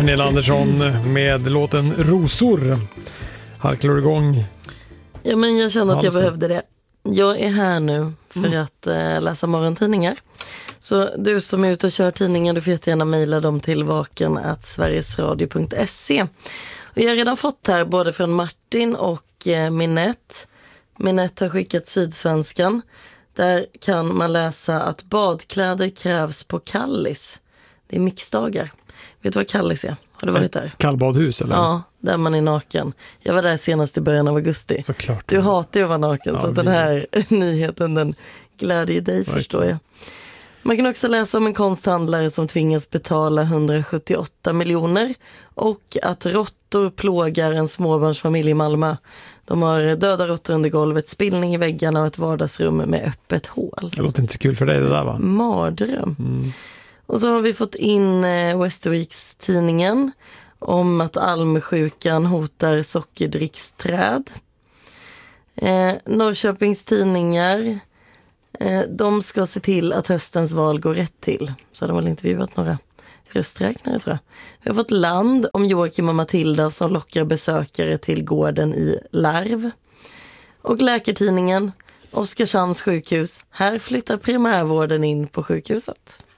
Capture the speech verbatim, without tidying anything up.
Pernilla Andersson med låten Rosor. Halklar du igång? Ja, men jag känner att jag Halsen. behövde det. Jag är här nu för mm. att uh, läsa morgontidningar. Så du som är ute och kör tidningen, du får jättegärna mejla dem till vaken at sverigesradio punkt se. Och jag har redan fått här både från Martin och uh, Minette. Minette har skickat Sydsvenskan. Där kan man läsa att badkläder krävs på Kallis. Det är mixdagar. Vet du vad Kallis är? Har du varit där? Kallbadhus eller? Ja, där man är naken. Jag var där senast i början av augusti. Såklart. Du hatar ju att vara naken, ja, så att den här nyheten, den glädjer dig, verkligen. Förstår jag. Man kan också läsa om en konsthandlare som tvingas betala hundrasjuttioåtta miljoner och att råttor plågar en småbarnsfamilj i Malmö. De har döda råttor under golvet, spillning i väggarna och ett vardagsrum med öppet hål. Det låter inte så kul för dig det där, va? Mardröm. Mm. Och så har vi fått in Västerviks-tidningen om att almsjukan hotar sockerdricksträd. Eh, Norrköpings tidningar, eh, de ska se till att höstens val går rätt till. Så de har väl intervjuat några rösträknare, tror jag. Vi har fått Land om Joakim och Matilda som lockar besökare till gården i Larv. Och Läkartidningen, Oskarshamns sjukhus. Här flyttar primärvården in på sjukhuset.